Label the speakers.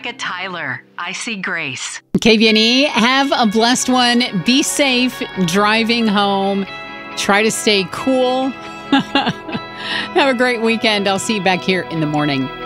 Speaker 1: Jessica Tyler. I see grace.
Speaker 2: KVNE, have a blessed one. Be safe driving home. Try to stay cool. Have a great weekend. I'll see you back here in the morning.